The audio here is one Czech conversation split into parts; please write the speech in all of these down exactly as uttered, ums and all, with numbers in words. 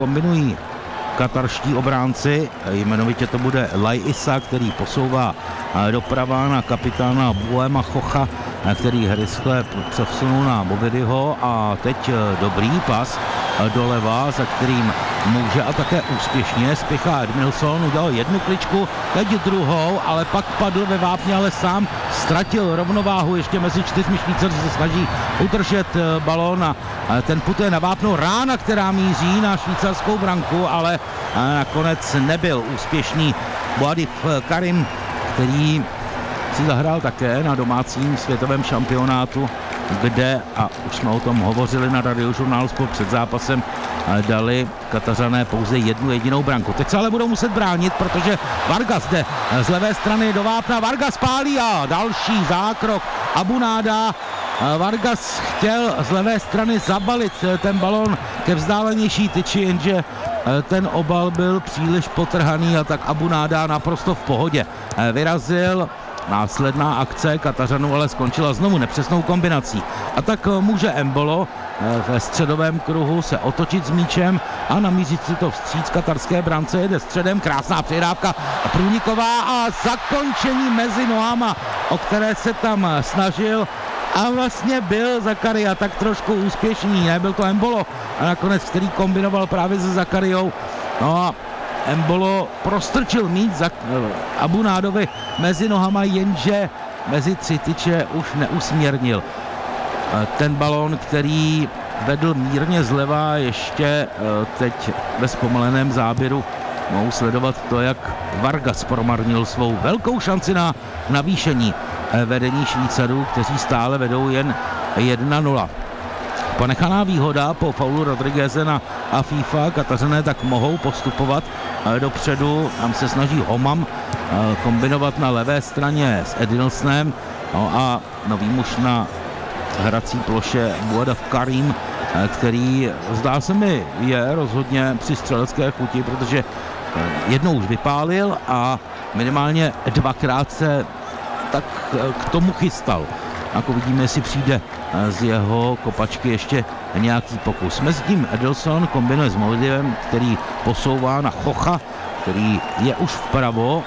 Kombinují katarští obránci, jmenovitě to bude Laj Isa, který posouvá doprava na kapitána Buema Chocha, který rychle přesunul na Movidyho a teď dobrý pas doleva, za kterým může a také úspěšně spěchá Edmilson, udělal jednu kličku, teď druhou, ale pak padl ve vápně, ale sám ztratil rovnováhu ještě mezi čtyřmi Švýcaři, se snaží udržet balón a ten putuje na vápno Rána, která míří na švýcarskou branku, ale nakonec nebyl úspěšný Boadif Karim, který si zahrál také na domácím světovém šampionátu, kde, a už jsme o tom hovořili na Radiožurnálu Sport před zápasem, dali Katařané pouze jednu jedinou branku. Teď se ale budou muset bránit, protože Vargas jde z levé strany do vápna, Vargas pálí a další zákrok Abunáda. Vargas chtěl z levé strany zabalit ten balón ke vzdálenější tyči, jenže ten obal byl příliš potrhaný a tak Abunáda naprosto v pohodě vyrazil. Následná akce Katařanů ale skončila znovu nepřesnou kombinací. A tak může Embolo ve středovém kruhu se otočit s míčem a namířit si to vstříc katarské brance, jede středem, krásná přihrávka průniková a zakončení mezi nohama, o které se tam snažil a vlastně byl Zakaria tak trošku úspěšný, nebyl to Embolo a nakonec, který kombinoval právě se Zakariou. No a Embolo prostrčil míč za Abunádovi mezi nohama, jenže mezi tři tyče už neusměrnil. Ten balón, který vedl mírně zleva, ještě teď ve zpomaleném záběru mohou sledovat to, jak Vargas promarnil svou velkou šanci na navýšení vedení Švýcarů, kteří stále vedou jen jedna nula. Ponechaná výhoda po faulu Rodrigueze na Afifa, Katařané tak mohou postupovat dopředu, tam se snaží Homam kombinovat na levé straně s Edilsnem, no a nový muž na hrací ploše Boadif Karim, který zdá se mi je rozhodně při střelecké chuti, protože jednou už vypálil a minimálně dvakrát se tak k tomu chystal. Jako vidíme, jestli přijde z jeho kopačky ještě nějaký pokus. Mezitím Edilson kombinuje s Movidiem, který posouvá na Chocha, který je už vpravo,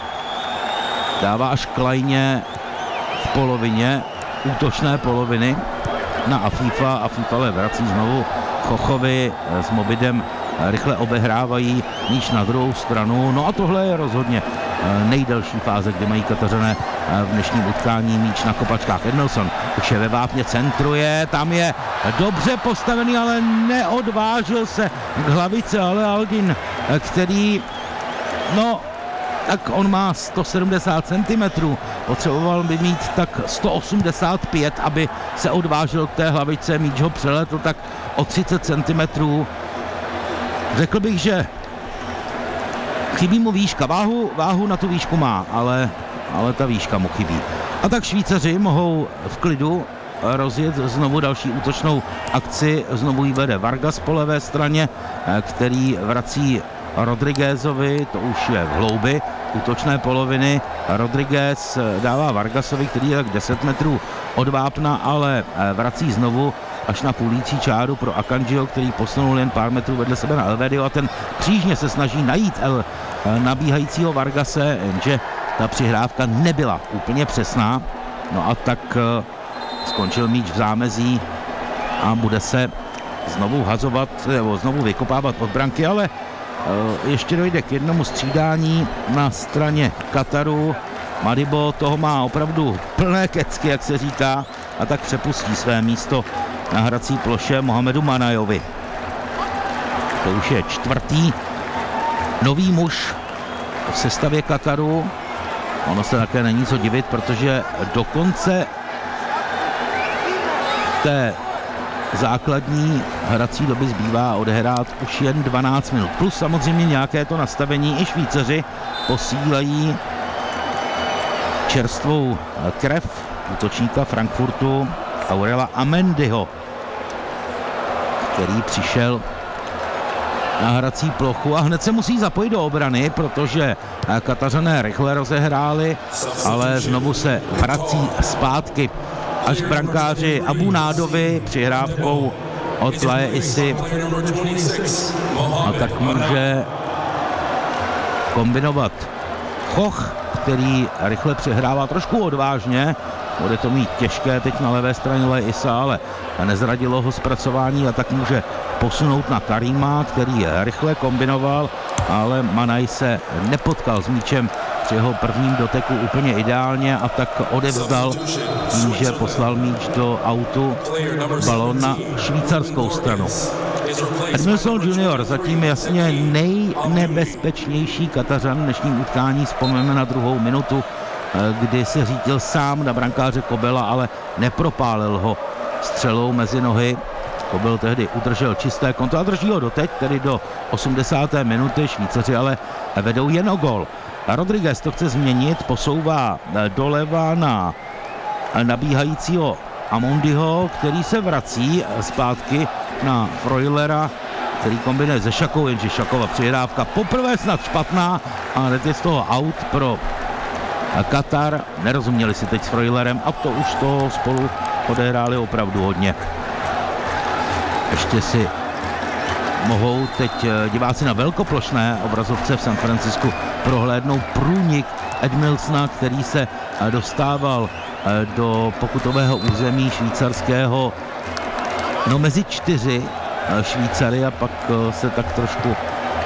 dává až Klajně v polovině, útočné poloviny na Afifa. Afifa ale vrací znovu Chochovi s Mobidem, rychle obehrávají míč na druhou stranu. No a tohle je rozhodně nejdelší fáze, kde mají Katařané v dnešním utkání míč na kopačkách. Edmilson už je ve vápně, centruje, tam je dobře postavený, ale neodvážil se k hlavice, ale Aldin, který, no, tak on má sto sedmdesát centimetrů, potřeboval by mít tak sto osmdesát pět, aby se odvážil k té hlavice, míč ho přeletl tak o třicet centimetrů. Řekl bych, že chybí mu výška, váhu, váhu na tu výšku má, ale, ale ta výška mu chybí. A tak Švýcaři mohou v klidu rozjet znovu další útočnou akci, znovu ji vede Vargas po levé straně, který vrací Rodriguezovi, to už je v hloubi útočné poloviny. Rodriguez dává Vargasovi, který je tak deset metrů od vápna, ale vrací znovu až na půlící čáru pro Akanjiho, který posunul jen pár metrů vedle sebe na Elvedio a ten křížně se snaží najít El nabíhajícího Vargase, jenže ta přihrávka nebyla úplně přesná. No a tak skončil míč v zámezí a bude se znovu hazovat, nebo znovu vykopávat od branky, ale ještě dojde k jednomu střídání na straně Kataru. Madibo toho má opravdu plné kecky, jak se říká, a tak přepustí své místo na hrací ploše Mohamedu Manajovi. To už je čtvrtý nový muž v sestavě Kataru. Ono se také není co divit, protože dokonce té základní hrací doby zbývá odehrát už jen dvanáct minut. Plus samozřejmě nějaké to nastavení. I Švýcaři posílají čerstvou krev útočníka Frankfurtu Aurela Amendiho, který přišel na hrací plochu a hned se musí zapojit do obrany, protože Katařané rychle rozehráli, ale znovu se vrací zpátky až k brankáři Abunádovi přihrávkou od Laje Isy a tak může kombinovat Choch, který rychle přehrává trošku odvážně. Bude to mít těžké teď na levé straně Laje Isa, ale nezradilo ho zpracování a tak může posunout na Karima, který rychle kombinoval, ale Manaj se nepotkal s míčem při jeho prvním doteku úplně ideálně a tak odevzdal tím, že poslal míč do autu, balón na švýcarskou stranu. Edmilson junior zatím jasně nejnebezpečnější Katařan v dnešním utkání. Vzpomeneme na druhou minutu, kdy se řídil sám na brankáře Kobela, ale nepropálil ho střelou mezi nohy. Kobel tehdy udržel čisté konto a drží ho doteď, tedy do osmdesáté minuty. Švýcaři ale vedou jen o gol. Rodriguez to chce změnit, posouvá doleva na nabíhajícího Amondiho, který se vrací zpátky na Freulera, který kombinuje se Šakou, jenže Šakova přihrávka poprvé snad špatná a hned je z toho out pro Katar. Nerozuměli si teď s Freulerem a to už to spolu odehráli opravdu hodně. Ještě si mohou teď diváci na velkoplošné obrazovce v San Francisku prohlédnout průnik Edmilsona, který se dostával do pokutového území švýcarského, no mezi čtyři Švýcary a pak se tak trošku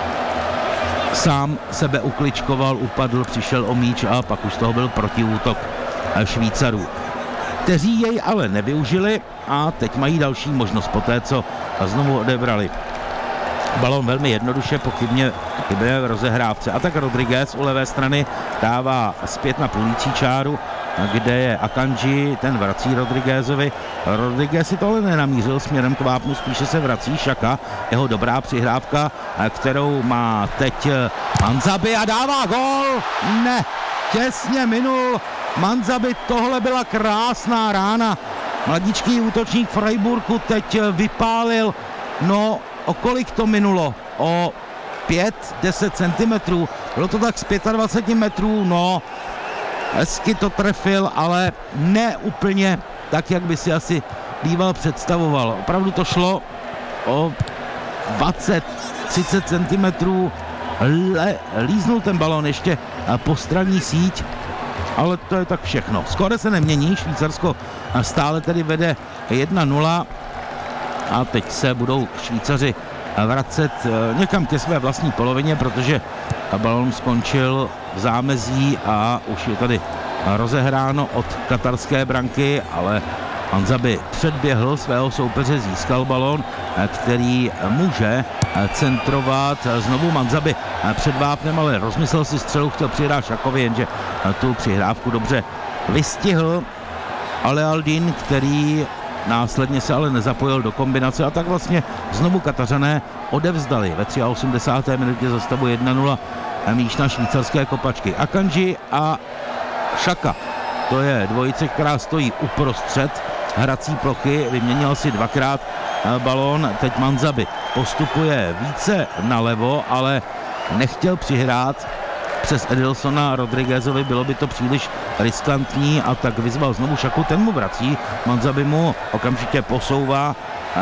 sám sebe ukličkoval, upadl, přišel o míč a pak už z toho byl protiútok Švýcarů, kteří jej ale nevyužili a teď mají další možnost po té, co znovu odebrali balón velmi jednoduše, pochybně chybě v rozehrávce. A tak Rodriguez u levé strany dává zpět na půlící čáru, kde je Akanji, ten vrací Rodriguezovi. Rodriguez si to ale nenamířil směrem k vápnu, spíše se vrací Šaka, jeho dobrá přihrávka, kterou má teď Manzabi a dává gól. Ne, těsně minul Manzabi, tohle byla krásná rána. Mladíčký útočník Freiburgu teď vypálil, no o kolik to minulo? O pět deset centimetrů, bylo to tak z dvacet pět metrů, no hezky to trefil, ale ne úplně tak, jak by si asi býval představoval. Opravdu to šlo o dvacet třicet centimetrů, líznul ten balón ještě postranní síť, ale to je tak všechno. Skóre se nemění, Švýcarsko stále tedy vede jedna nula a teď se budou Švýcaři vracet někam ke své vlastní polovině, protože balón skončil v zámezí a už je tady rozehráno od katarské branky, ale Manzabi předběhl svého soupeře, získal balón, který může centrovat. Znovu Manzabi před vápnem, ale rozmyslel si střelu, chtěl přihrát Šakovi, jenže tu přihrávku dobře vystihl Alealdin, který následně se ale nezapojil do kombinace a tak vlastně znovu Katařané odevzdali ve osmdesáté třetí minutě za stavu jedna nula míč na švýcarské kopačky. Akanji a Šaka, to je dvojice, která stojí uprostřed hrací plochy, vyměnil si dvakrát balón, teď Manzabi postupuje více nalevo, ale nechtěl přihrát přes Edilsona Rodriguezovi, bylo by to příliš riskantní a tak vyzval znovu Šaku, ten mu vrací, Manzabi mu okamžitě posouvá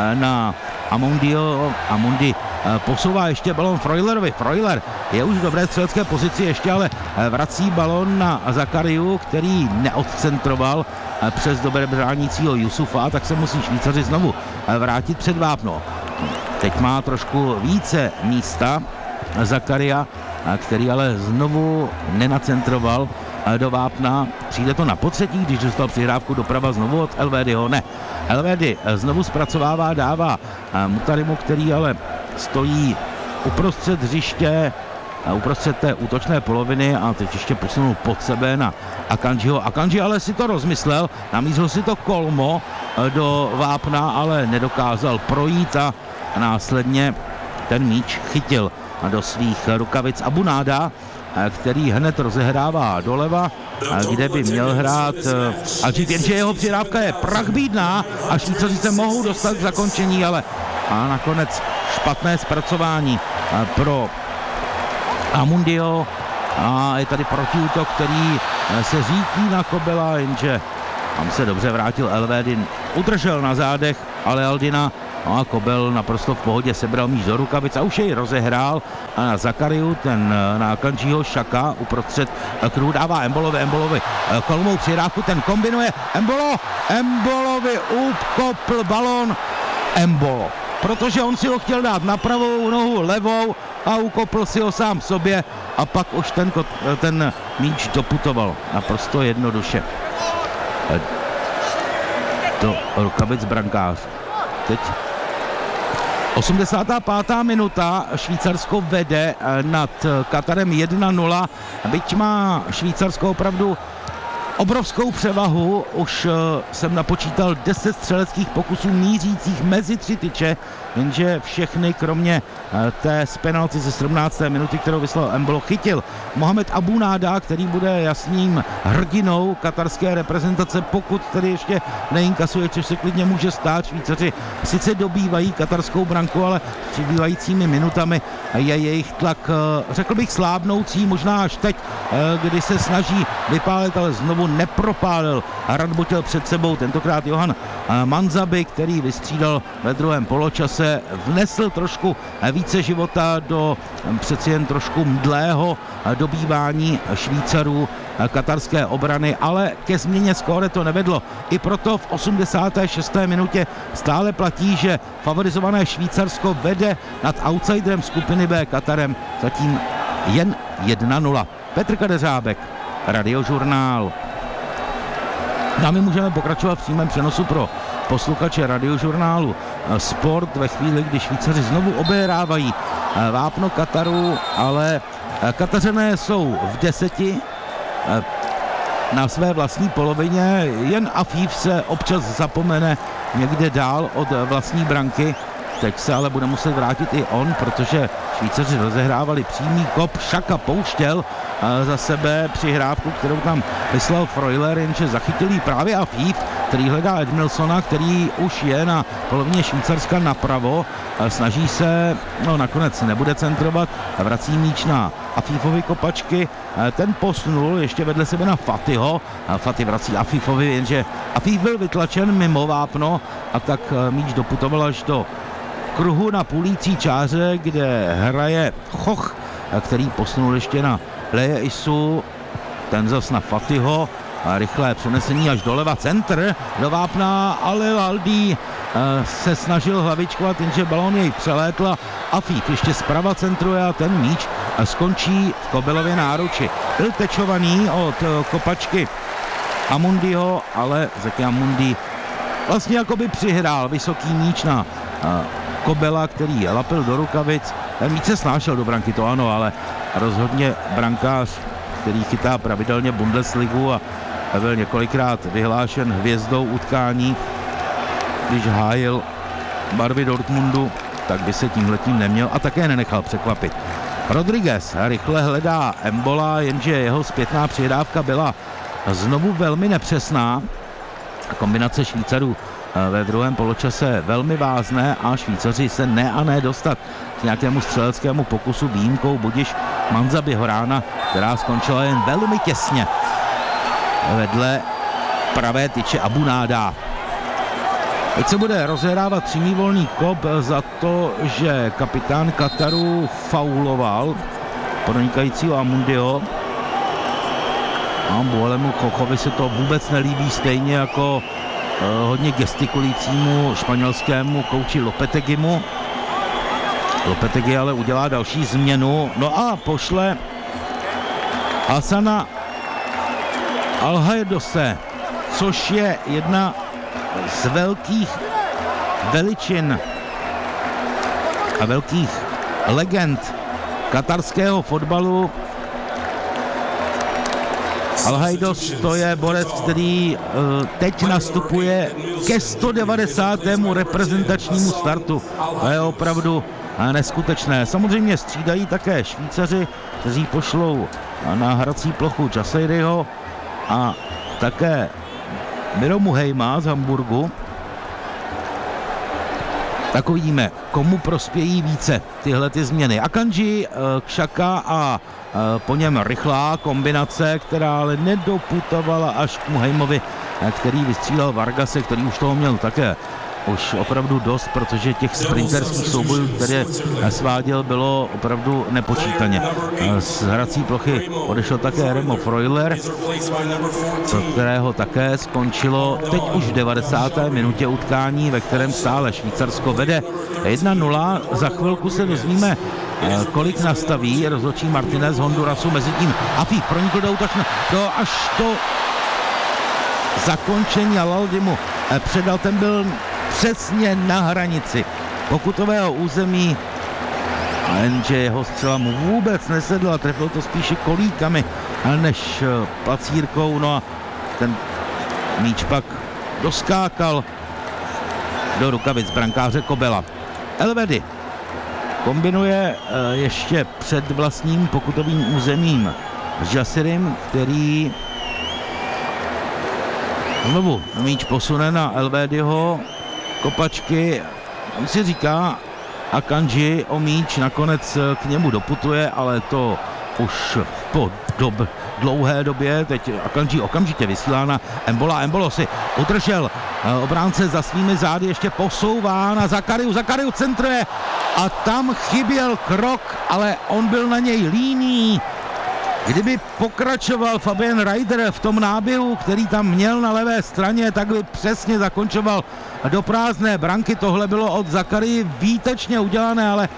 na Amondio, Amondi posouvá ještě balón Freulerovi, Freuler je už v dobré střelecké pozici, ještě ale vrací balón na Zakariu, který neodcentroval přes dobré bránícího Jusufa, tak se musí Švýcaři znovu vrátit před vápno. Teď má trošku více místa Zakaria, který ale znovu nenacentroval do vápna. Přijde to na potřetí, když dostal přihrávku doprava znovu od Elvédyho. Ne, Elvédy znovu zpracovává, dává Mutarimu, který ale stojí uprostřed hřiště, uprostřed té útočné poloviny a teď ještě posunul pod sebe na Akanjiho. Akanji ale si to rozmyslel, namířil si to kolmo do vápna, ale nedokázal projít a následně ten míč chytil do svých rukavic Abunáda, který hned rozehrává doleva, kde by měl hrát Alžír, jenže jeho přihrávka je prachbídná a Švýcaři se mohou dostat k zakončení, ale a nakonec špatné zpracování pro Amundio a je tady protiútok, který se řítí na Kobela, jenže tam se dobře vrátil Elvédin, udržel na zádech Alealdina, No a Kobel naprosto v pohodě sebral míč do rukavic a už jej rozehrál a na Zakariu, ten na Akanjiho Šaka uprostřed kruhu dává Embolovi, Embolovi kolmou přihrávku, ten kombinuje, Embolo, Embolovi ukopl balon, Embolo, protože on si ho chtěl dát na pravou nohu, levou a ukopl si ho sám sobě a pak už ten, ten míč doputoval naprosto jednoduše do rukavic brankář. Teď osmdesátá pátá minuta, Švýcarsko vede nad Katarem jedna nula, byť má Švýcarsko opravdu obrovskou převahu, už jsem napočítal deset střeleckých pokusů mířících mezi tři tyče, jenže všechny kromě té z penalty ze sedmnácté minuty, kterou vyslal Embolo, chytil Mohamed Abounáda, který bude jasným hrdinou katarské reprezentace, pokud tedy ještě neinkasuje, což se klidně může stát. Švýcaři sice dobývají katarskou branku, ale s přibývajícími minutami je jejich tlak, řekl bych, slábnoucí, možná až teď, kdy se snaží vypálit, ale znovu nepropálil a radbotil před sebou tentokrát Johan Manzabi, který vystřídal ve druhém poločase, vnesl trošku více života do přeci jen trošku mdlého dobývání Švýcarů katarské obrany, ale ke změně skóre to nevedlo. I proto v osmdesáté šesté minutě stále platí, že favorizované Švýcarsko vede nad outsiderem skupiny B Katarem zatím jen jedna nula. Petr Kadeřábek, Radiožurnál. A my můžeme pokračovat v přímém přenosu pro posluchače Radiožurnálu Sport ve chvíli, kdy Švýcaři znovu obehrávají vápno Kataru, ale Katařané jsou v deseti na své vlastní polovině, jen Afif se občas zapomene někde dál od vlastní branky. Teď se ale bude muset vrátit i on, protože Švýcaři rozehrávali přímý kop, Šaka pouštěl za sebe přihrávku, kterou tam vyslal Freuler, jenže zachytil jí právě Afif, který hledá Edmilsona, který už je na polovině Švýcarska napravo, snaží se, no nakonec nebude centrovat, vrací míč na Afifovi kopačky, ten posunul ještě vedle sebe na Fatiho, Fatih vrací Afifovi, jenže Afif byl vytlačen mimo vápno a tak míč doputoval až do kruhu na půlící čáře, kde hraje Choch, který posunul ještě na Leje Isu, ten zas na Fatiho, a rychlé přenesení až doleva, centr do vápna, ale Valdí se snažil hlavičkovat, jenže balón jej přelétl a Afif ještě zprava centruje a ten míč skončí v Kobelově náruči. Byl tečovaný od kopačky Amundiho, ale Zeki Amundi vlastně jakoby přihrál vysoký míč na Kobela, který lapil do rukavic. Ten míč se snášel do branky, to ano, ale rozhodně brankář, který chytá pravidelně Bundesligu a byl několikrát vyhlášen hvězdou utkání, když hájil barvy Dortmundu, tak by se tímhletím neměl a také nenechal překvapit. Rodriguez rychle hledá Embola, jenže jeho zpětná přihrávka byla znovu velmi nepřesná. Kombinace Švýcarů ve druhém poločase velmi vázné a Švýcaři se ne a ne dostat k nějakému střeleckému pokusu, výjimkou budiš Manzabiho rána, která skončila jen velmi těsně vedle pravé tyče Abounáda. Teď se bude rozehrávat přímý volný kop za to, že kapitán Kataru fauloval pronikajícího Amundiho. A Boelemu Chochovi se to vůbec nelíbí, stejně jako uh, hodně gestikujícímu španělskému kouči Lopetegimu. Lopetegi ale udělá další změnu, no a pošle Hasana Alhajdose, což je jedna z velkých veličin a velkých legend katarského fotbalu. Alhajdos to je borec, který uh, teď nastupuje ke sto devadesátému reprezentačnímu startu. To je opravdu uh, neskutečné. Samozřejmě střídají také Švýcaři, kteří pošlou na hrací plochu Jasejryho a také Miro Muhejma z Hamburgu. Tak uvidíme, komu prospějí více tyhle ty změny. Akanji, Xhaka a po něm rychlá kombinace, která ale nedoputovala až k Muhejmovi, který vystřílel Vargase, který už toho měl také už opravdu dost, protože těch sprinterských soubojů, které sváděl, bylo opravdu nepočítaně. Z hrací plochy odešel také Remo Freuler, pro kterého také skončilo teď už v devadesáté minutě utkání, ve kterém stále Švýcarsko vede jedna nula. Za chvilku se dozvíme, kolik nastaví rozhodčí Martinez z Hondurasu, mezi tím Afík pronikl do útočné, do až to zakončení Alaldimu předal, ten byl přesně na hranici pokutového území, jenže jeho střela mu vůbec nesedla, trefil to spíše kolíkami než placírkou, no a ten míč pak doskákal do rukavic brankáře Kobela. Elvedi kombinuje ještě před vlastním pokutovým územím s Jasirim, který znovu míč posune na Elvediho, kopačky, on si říká Akanji o míč, nakonec k němu doputuje, ale to už po dob, dlouhé době, teď Akanji okamžitě vysílá na Embola, Embolo si udržel obránce za svými zády, ještě posouvá na Zakariu, Zakariu centruje a tam chyběl krok, ale on byl na něj líný. Kdyby pokračoval Fabian Reider v tom náběhu, který tam měl na levé straně, tak by přesně zakončoval do prázdné branky. Tohle bylo od Zakarii výtečně udělané, ale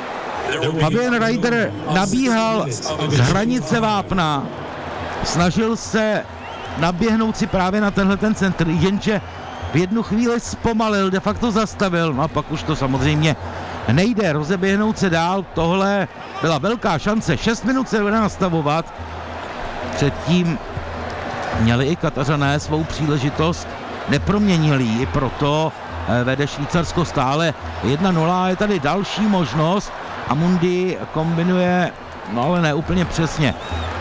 Fabian Reider nabíhal z hranice vápna, snažil se naběhnout si právě na tenhle ten centr, jenže v jednu chvíli zpomalil, de facto zastavil, no a pak už to samozřejmě nejde rozeběhnout se dál. Tohle byla velká šance, šest minut se bude nastavovat. Předtím měli i Katařané svou příležitost, neproměnili ji, proto vede Švýcarsko stále jedna nula. Je tady další možnost, Amundi kombinuje, no ale ne úplně přesně,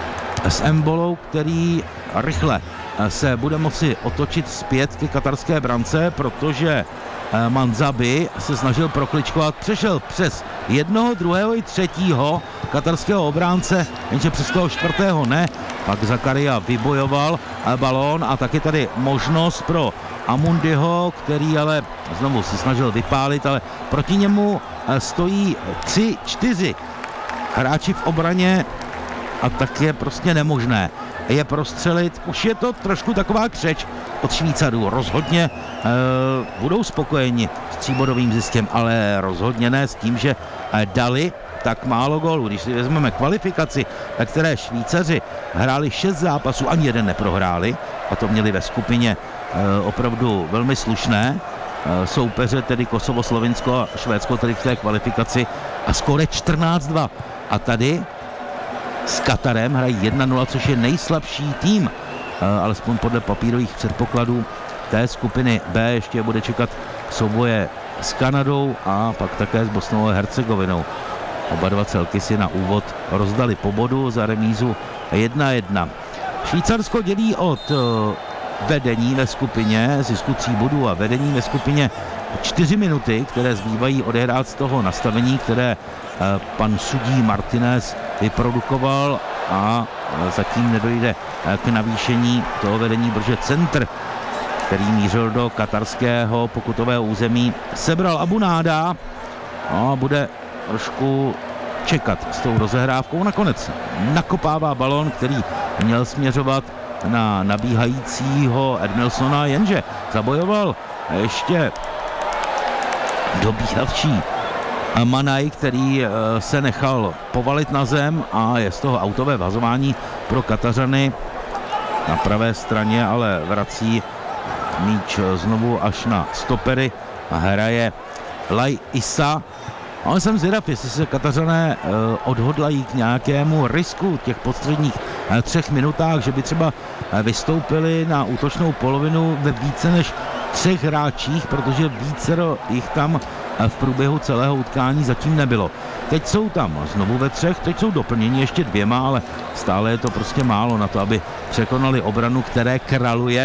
s Embolou, který rychle se bude moci otočit zpět ke katarské brance, protože Manzabi se snažil prokličkovat, přešel přes jednoho, druhého i třetího katarského obránce, jenže přes toho čtvrtého ne, pak Zakaria vybojoval balón a taky tady možnost pro Amundiho, který ale znovu se snažil vypálit, ale proti němu stojí tři, čtyři hráči v obraně a tak je prostě nemožné je prostřelit. Už je to trošku taková křeč od Švýcarů. Rozhodně e, budou spokojeni s tříbodovým ziskem, ale rozhodně ne s tím, že e, dali tak málo gólů. Když si vezmeme kvalifikaci, ve které Švýcaři hráli šest zápasů, ani jeden neprohráli, a to měli ve skupině e, opravdu velmi slušné e, soupeře, tedy Kosovo, Slovinsko a Švédsko, tedy v té kvalifikaci, a skóre čtrnáct dva. A tady s Katarem hrají jedna nula, což je nejslabší tým, e, alespoň podle papírových předpokladů té skupiny B. Ještě bude čekat souboje s Kanadou a pak také s Bosnou a Hercegovinou. Oba dva celky si na úvod rozdali po bodu za remízu jedna jedna. Švýcarsko dělí od uh, vedení ve skupině, zisku tří bodů a vedení ve skupině čtyři minuty, které zbývají odehrát z toho nastavení, které uh, pan sudí Martinez vyprodukoval, a uh, zatím nedojde uh, k navýšení toho vedení, protože centr, který mířil do katarského pokutového území, sebral Abunáda a bude trošku čekat s tou rozehrávkou. Nakonec nakopává balón, který měl směřovat na nabíhajícího Edmilsona, jenže zabojoval ještě dobíhavčí Manaj, který se nechal povalit na zem a je z toho autové vazování pro Katařany. Na pravé straně ale vrací míč znovu až na stopery a hraje Lai Issa. Ale jsem zvědav, jestli se Katařané eh, odhodlají k nějakému risku těch posledních eh, třech minutách, že by třeba eh, vystoupili na útočnou polovinu ve více než třech hráčích, protože vícero jich tam eh, v průběhu celého utkání zatím nebylo. Teď jsou tam znovu ve třech, teď jsou doplněni ještě dvěma, ale stále je to prostě málo na to, aby překonali obranu, které kraluje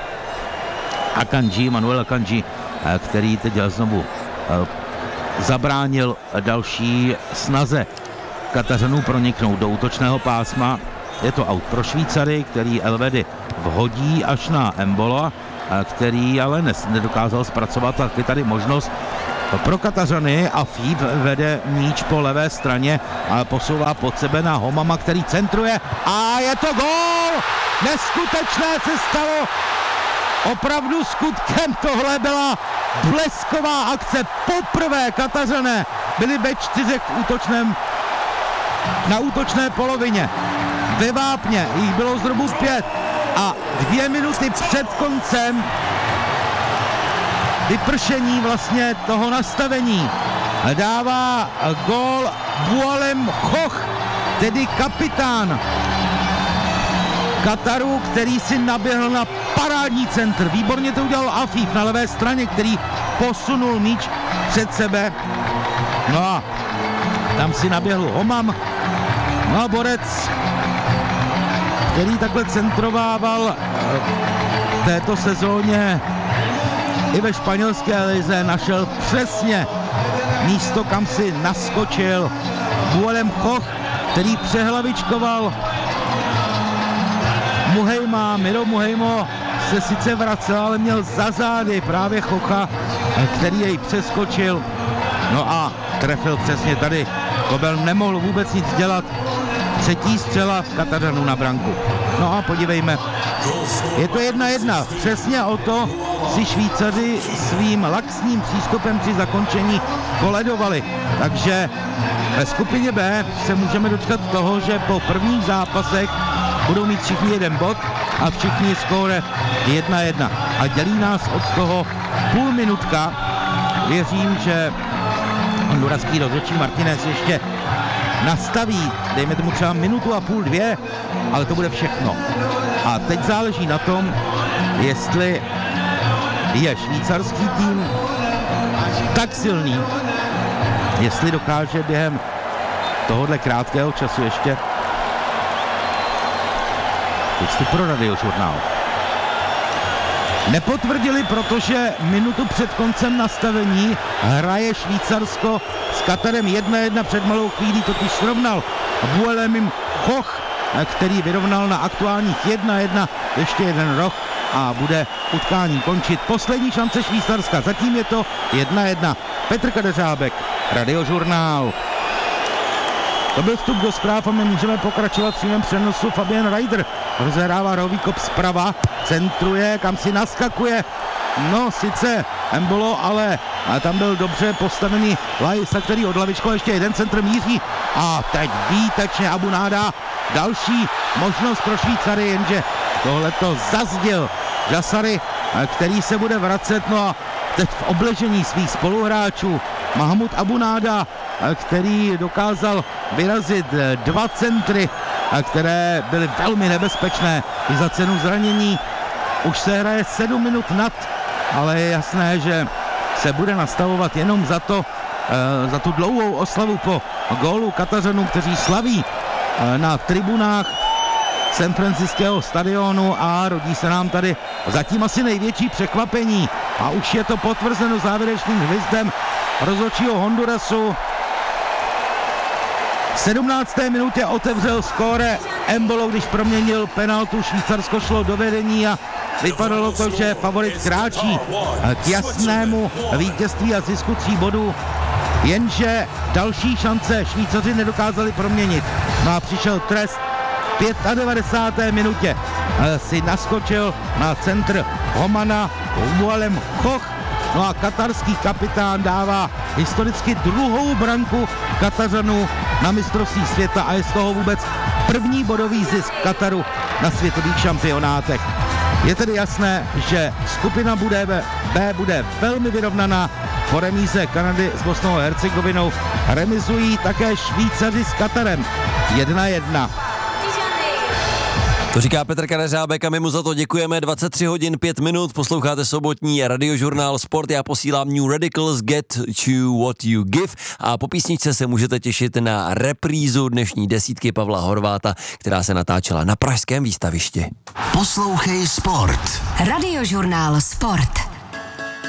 Akanji, Manuel Akanji, eh, který teď znovu eh, zabránil další snaze Katařanů proniknout do útočného pásma. Je to aut pro Švýcary, který Elvedi vhodí až na Embola. který ale nedokázal zpracovat. Tak je tady možnost pro Katařany a Fív vede míč po levé straně a posouvá pod sebe na Homama, který centruje a je to gól! Neskutečné se stalo! Opravdu skutkem tohle byla blesková akce. Poprvé Katařané byli ve čtyřech v útočném, na útočné polovině. Ve vápně jich bylo zhruba pět a dvě minuty před koncem vypršení vlastně toho nastavení dává gól Boualem Choch, tedy kapitán Kataru, který si naběhl na parádní centr. Výborně to udělal Afif na levé straně, který posunul míč před sebe. No a tam si naběhl Homam. No a borec, který takhle centrovával v této sezóně i ve španělské lize, našel přesně místo, kam si naskočil Boualem Choch, který přehlavičkoval Muhejma. Miro Muhejmo se sice vracel, ale měl za zády právě Chocha, který jej přeskočil. No a trefil přesně tady. Kobel nemohl vůbec nic dělat. Třetí střela Katařanů na branku. No a podívejme. Je to jedna jedna. Přesně o to si Švýcaři svým laxním přístupem při zakončení koledovali. Takže ve skupině B se můžeme dočkat toho, že po prvních zápasech budou mít všichni jeden bod a všichni skóre jedna jedna. A dělí nás od toho půl minutka. Věřím, že honduraský rozhodčí Martinez ještě nastaví, dejme tomu třeba minutu a půl, dvě, ale to bude všechno. A teď záleží na tom, jestli je švýcarský tým tak silný, jestli dokáže během tohohle krátkého času ještě texty pro Radiožurnál. Nepotvrdili, protože minutu před koncem nastavení hraje Švýcarsko s Katarem jedna jedna, před malou chvílí totiž srovnal Boualem Choch, který vyrovnal na aktuálních jedna jedna ještě jeden roh a bude utkání končit. Poslední šance Švýcarska, zatím je to jedna jedna. Petr Kadeřábek, Radiožurnál. To byl vstup do zpráv a my můžeme pokračovat v přímém přenosu. Fabian Reider rozehrává rohový kop zprava, centruje, kam si naskakuje. No, sice Embolo, ale tam byl dobře postavený Lajsa, který od lavičko ještě jeden centr míří. A teď výtečně Abounáda. Další možnost pro Švýcary, jenže tohleto zazděl Jassary, který se bude vracet. No a teď v obležení svých spoluhráčů Mahmoud Abounáda, který dokázal vyrazit dva centry, které byly velmi nebezpečné i za cenu zranění. Už se hraje sedm minut nad, ale je jasné, že se bude nastavovat jenom za to, za tu dlouhou oslavu po gólu Katařanů, kteří slaví na tribunách San Francisckého stadionu, a rodí se nám tady zatím asi největší překvapení a už je to potvrzeno závěrečným hvizdem rozhodčího Hondurasu. V sedmnácté minutě otevřel skóre Embolo, když proměnil penaltu. Švýcarsko šlo do vedení a vypadalo to, že favorit kráčí k jasnému vítězství a zisku tří bodů. Jenže další šance Švýcaři nedokázali proměnit. No a přišel trest. V devadesátém páté minutě si naskočil na centr Homana Boualem Choch. No a katarský kapitán dává historicky druhou branku Katařanů na mistrovství světa a je z toho vůbec první bodový zisk Kataru na světových šampionátech. Je tedy jasné, že skupina bude B bude velmi vyrovnaná. Po remíze Kanady s Bosnou a Hercegovinou remizují také Švýcaři s Katarem jedna jedna. To říká Petr Kadeřábek a my mu za to děkujeme. dvacet tři hodin pět minut, posloucháte sobotní Radiožurnál Sport. Já posílám New Radicals, Get to What You Give, a po písničce se můžete těšit na reprízu dnešní desítky Pavla Horváta, která se natáčela na pražském výstavišti. Poslouchej Sport. Radiožurnál Sport.